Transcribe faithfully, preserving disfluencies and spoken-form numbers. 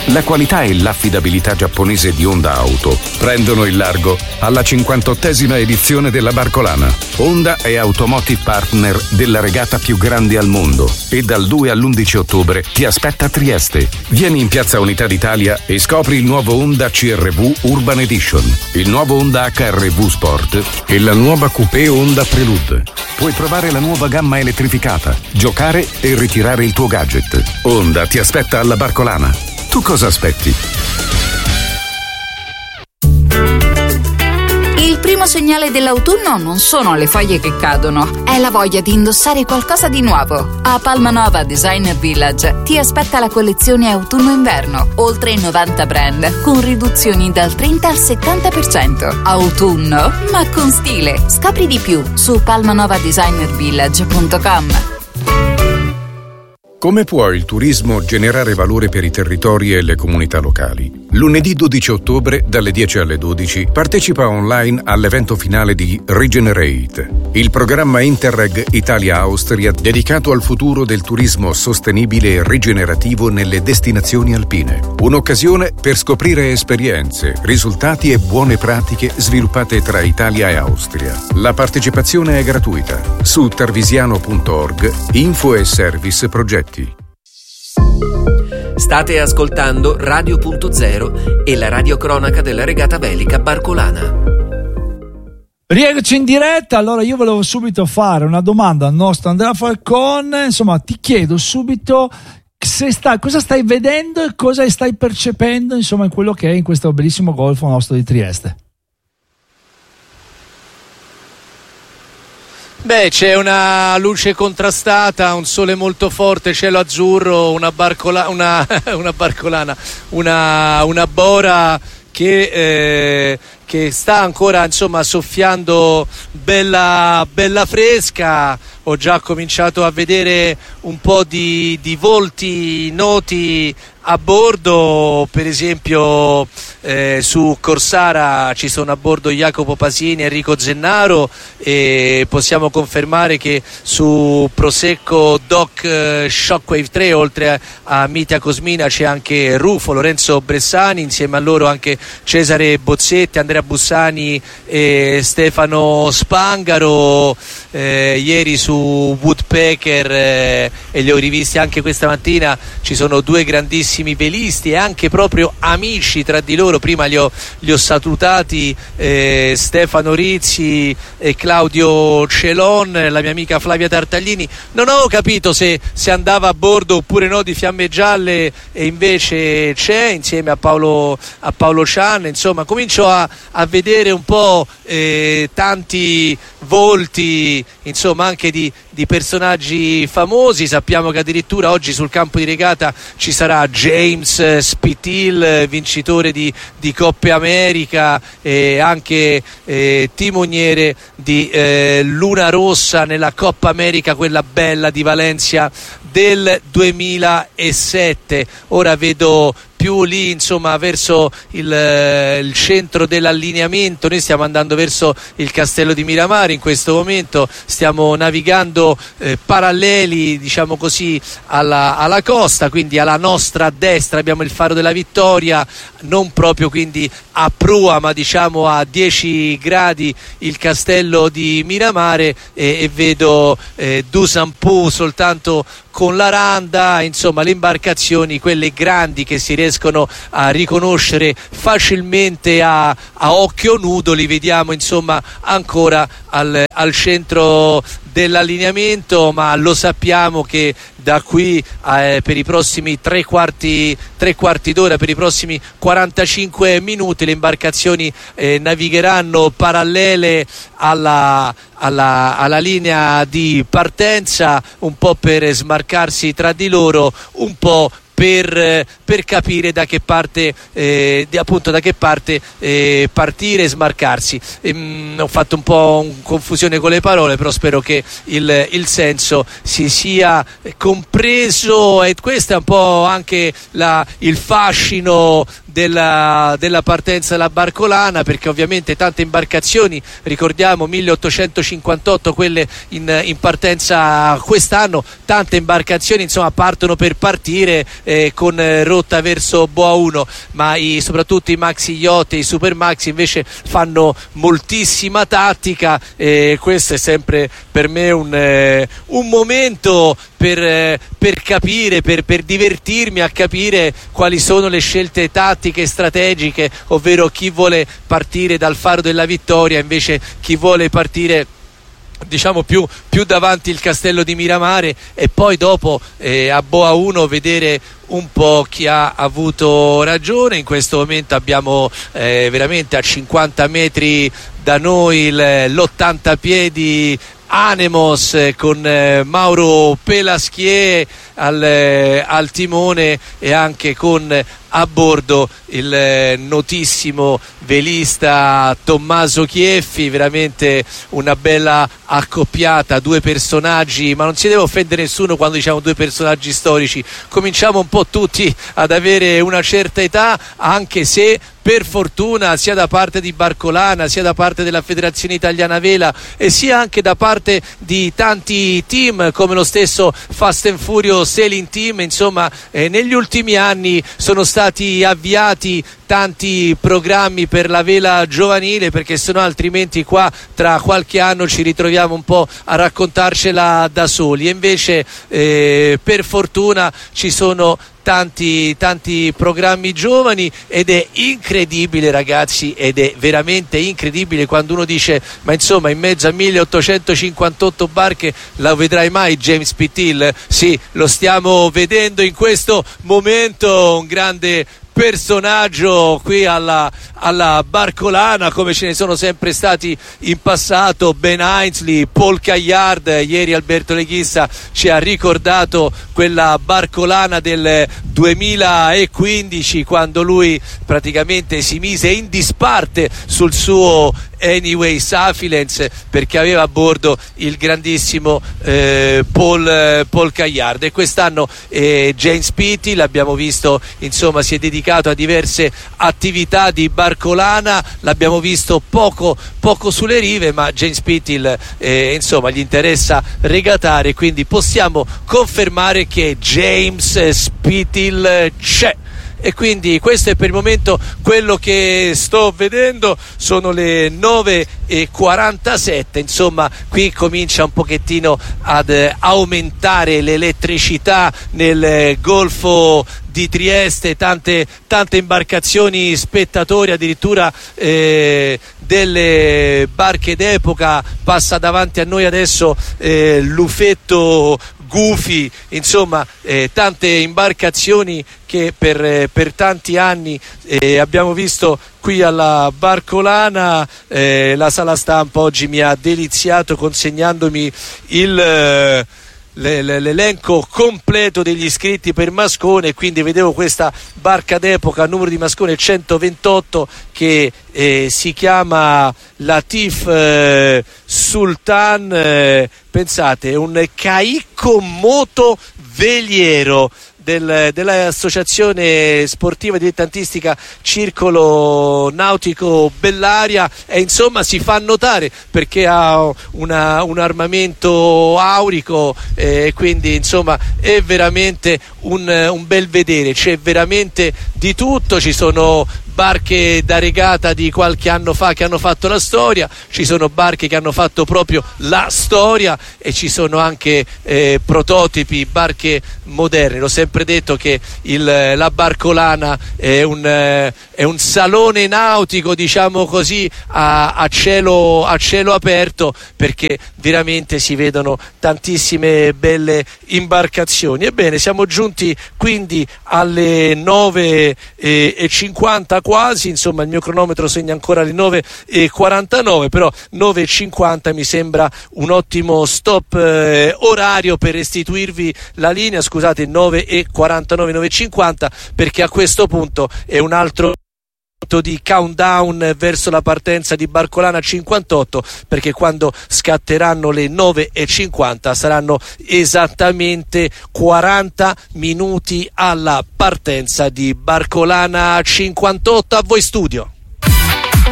La qualità e l'affidabilità giapponese di Honda Auto prendono il largo alla cinquantottesima edizione della Barcolana. Honda è Automotive Partner della regata più grande al mondo e dal due all'undici ottobre ti aspetta a Trieste. Vieni in Piazza Unità d'Italia e scopri il nuovo Honda C R V Urban Edition, il nuovo Honda H R V Sport e la nuova Coupé Honda Prelude. Puoi provare la nuova gamma elettrificata, giocare e ritirare il tuo gadget. Honda ti aspetta alla Barcolana. Tu cosa aspetti? Il primo segnale dell'autunno non sono le foglie che cadono, è la voglia di indossare qualcosa di nuovo. A Palmanova Designer Village ti aspetta la collezione autunno-inverno, oltre novanta brand, con riduzioni dal trenta al settanta per cento. Autunno, ma con stile. Scopri di più su palmanova designer village punto com. Come può il turismo generare valore per i territori e le comunità locali? Lunedì dodici ottobre, dalle dieci alle dodici, partecipa online all'evento finale di Regenerate, il programma Interreg Italia-Austria dedicato al futuro del turismo sostenibile e rigenerativo nelle destinazioni alpine. Un'occasione per scoprire esperienze, risultati e buone pratiche sviluppate tra Italia e Austria. La partecipazione è gratuita. Su tarvisiano punto org, info e service progetti. State ascoltando Radio Punto Zero e la radiocronaca della regata velica Barcolana. Rieccoci in diretta. Allora io volevo subito fare una domanda al nostro Andrea Falcone. Insomma, ti chiedo subito se sta, cosa stai vedendo e cosa stai percependo, insomma, in quello che è in questo bellissimo golfo nostro di Trieste. Beh, c'è una luce contrastata, un sole molto forte, cielo azzurro, una barcola, una, una barcolana, una, una bora che, eh, che sta ancora, insomma, soffiando bella, bella fresca. Ho già cominciato a vedere un po' di, di volti noti a bordo, per esempio eh, su Corsara ci sono a bordo Jacopo Pasini e Enrico Zennaro, e possiamo confermare che su Prosecco Doc eh, Shockwave tre, oltre a, a Mitia Cosmina, c'è anche Rufo, Lorenzo Bressani, insieme a loro anche Cesare Bozzetti, Andrea Bussani e Stefano Spangaro. Eh, ieri su Woodpecker eh, e li ho rivisti anche questa mattina, ci sono due grandissimi velisti e anche proprio amici tra di loro. Prima li ho, li ho salutati, eh, Stefano Rizzi e Claudio Celon, la mia amica Flavia Tartaglini. Non ho capito se, se andava a bordo oppure no di Fiamme Gialle, e invece c'è, insieme a Paolo, a Paolo Cian. Insomma, comincio a, a vedere un po' eh, tanti volti, insomma, anche di, di personaggi famosi. Sappiamo che addirittura oggi sul campo di regata ci sarà James Spitil, vincitore di, di Coppe America, e anche eh, timoniere di eh, Luna Rossa nella Coppa America, quella bella di Valencia del duemilasette. Ora vedo più lì, insomma, verso il, il centro dell'allineamento. Noi stiamo andando verso il castello di Miramare in questo momento, stiamo navigando eh, paralleli, diciamo così, alla, alla costa, quindi alla nostra destra abbiamo il Faro della Vittoria, non proprio quindi a prua, ma diciamo a dieci gradi il castello di Miramare, e, e vedo eh, Dusampu soltanto con la randa, insomma le imbarcazioni, quelle grandi che si riescono a riconoscere facilmente a, a occhio nudo, li vediamo insomma ancora al, al centro dell'allineamento, ma lo sappiamo che da qui eh, per i prossimi tre quarti, tre quarti d'ora, per i prossimi quarantacinque minuti le imbarcazioni eh, navigheranno parallele alla, alla, alla linea di partenza, un po' per smarcarsi tra di loro, un po' Per, per capire da che parte eh, di, appunto da che parte eh, partire e smarcarsi. Ehm, ho fatto un po' un confusione con le parole, però spero che il, il senso si sia compreso, e questo è un po' anche la, il fascino della, della partenza della Barcolana, perché ovviamente tante imbarcazioni, ricordiamo milleottocentocinquantotto quelle in, in partenza quest'anno, tante imbarcazioni insomma partono per partire, eh, con eh, rotta verso Boa uno, ma i, soprattutto i maxi yacht e i super maxi invece fanno moltissima tattica, e questo è sempre per me un, eh, un momento per, eh, per capire, per, per divertirmi a capire quali sono le scelte tattiche e strategiche, ovvero chi vuole partire dal faro della Vittoria, invece chi vuole partire diciamo più, più davanti il castello di Miramare, e poi dopo eh, a Boa uno vedere un po' chi ha avuto ragione. In questo momento abbiamo eh, veramente a cinquanta metri da noi il, l'ottanta piedi Anemos eh, con eh, Mauro Pelaschier al, eh, al timone, e anche con eh, a bordo il eh, notissimo velista Tommaso Chieffi. Veramente una bella accoppiata, due personaggi, ma non si deve offendere nessuno quando diciamo due personaggi storici, cominciamo un po' tutti ad avere una certa età, anche se per fortuna sia da parte di Barcolana, sia da parte della Federazione Italiana Vela, e sia anche da parte di tanti team come lo stesso Fast and Furious Sailing Team, insomma eh, negli ultimi anni sono stati avviati tanti programmi per la vela giovanile, perché sennò altrimenti qua tra qualche anno ci ritroviamo un po' a raccontarcela da soli, e invece eh, per fortuna ci sono tanti tanti programmi giovani, ed è incredibile ragazzi, ed è veramente incredibile quando uno dice ma insomma in mezzo a milleottocentocinquantotto barche la vedrai mai James P. Till? Sì, lo stiamo vedendo in questo momento, un grande personaggio qui alla, alla Barcolana, come ce ne sono sempre stati in passato. Ben Ainslie, Paul Caillard, ieri Alberto Leghissa ci ha ricordato quella Barcolana del duemilaquindici, quando lui praticamente si mise in disparte sul suo Anyway Safilens, perché aveva a bordo il grandissimo eh, Paul, eh, Paul Caillard. E quest'anno eh, James Pitty, l'abbiamo visto, insomma si è dedicato a diverse attività di Barcolana, l'abbiamo visto poco, poco sulle rive, ma James Pitty eh, insomma gli interessa regatare, quindi possiamo confermare che James Spithill c'è. E quindi questo è per il momento quello che sto vedendo. Sono le nove e quarantasette, insomma qui comincia un pochettino ad aumentare l'elettricità nel Golfo di Trieste, tante, tante imbarcazioni spettatori, addirittura eh, delle barche d'epoca. Passa davanti a noi adesso eh, l'Ufetto Gufi, insomma eh, tante imbarcazioni che per, eh, per tanti anni eh, abbiamo visto qui alla Barcolana. Eh, la sala stampa oggi mi ha deliziato consegnandomi il eh, l'elenco completo degli iscritti per Mascone, quindi vedevo questa barca d'epoca, numero di Mascone centoventotto, che eh, si chiama Latif eh, Sultan, eh, pensate, un caicco moto veliero Del, dell'associazione sportiva dilettantistica Circolo Nautico Bellaria, e insomma si fa notare perché ha una, un armamento aurico, e eh, quindi insomma è veramente un, un bel vedere. C'è veramente di tutto, ci sono barche da regata di qualche anno fa che hanno fatto la storia, ci sono barche che hanno fatto proprio la storia, e ci sono anche eh, prototipi, barche moderne. L'ho sempre detto che il, la Barcolana è un, eh, è un salone nautico, diciamo così, a, a, cielo, a cielo aperto, perché veramente si vedono tantissime belle imbarcazioni. Ebbene, siamo giunti quindi alle nove e cinquanta quasi, insomma il mio cronometro segna ancora le nove e quarantanove, però nove e cinquanta mi sembra un ottimo stop eh, orario per restituirvi la linea. Scusate, nove e quarantanove, nove e cinquanta, perché a questo punto è un altro di countdown verso la partenza di Barcolana cinquantotto, perché quando scatteranno le nove e cinquanta saranno esattamente quaranta minuti alla partenza di Barcolana cinquantotto. A voi studio.